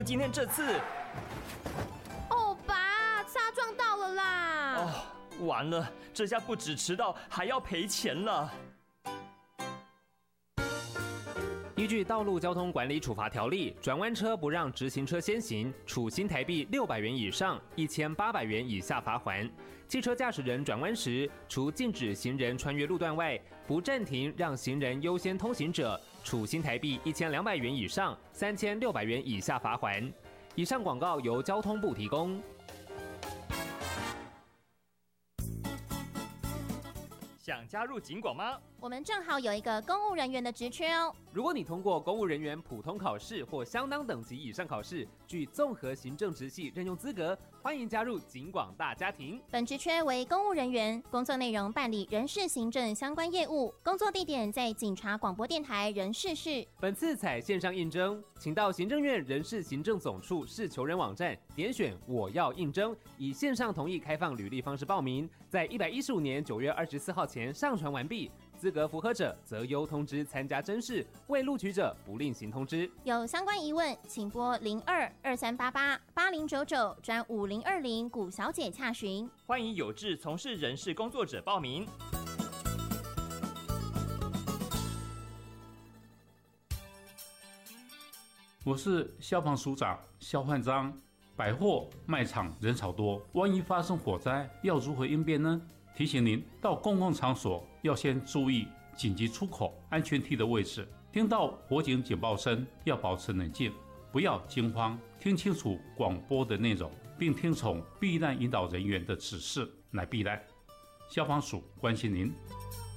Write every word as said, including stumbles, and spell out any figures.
今天这次， 哦，爸，擦撞到了啦！ 哦，完了，这下不止迟到，还要赔钱了。 依据《道路交通管理处罚条例》，转弯车不让直行车先行，处新台币六百元以上一千八百元以下罚锾。汽车驾驶人转弯时，除禁止行人穿越路段外，不暂停让行人优先通行者，处新台币一千两百元以上三千六百元以下罚锾。以上广告由交通部提供。 想加入警广吗？ 我们正好有一个公务人员的职缺哦。 如果你通过公务人员普通考试或相当等级以上考试，具综合行政职系任用资格，欢迎加入警广大家庭。 本职缺为公务人员，工作内容办理人事行政相关业务，工作地点在警察广播电台人事室。 本次采线上应征，请到行政院人事行政总处市求人网站点选我要应征，以线上同意开放履历方式报名，在一百一十五年九月二十四号前上传完毕。资格符合者择优通知参加甄试，未录取者不另行通知。 有相关疑问，请拨零二二三八八八零九九转五零二零古小姐洽询。 欢迎有志从事人事工作者报名。 我是消防署长肖焕章。百货卖场人潮多，万一发生火灾，要如何应变呢？提醒您，到公共场所要先注意紧急出口、安全梯的位置。听到火警警报声，要保持冷静，不要惊慌，听清楚广播的内容，并听从避难引导人员的指示来避难。消防署关心您。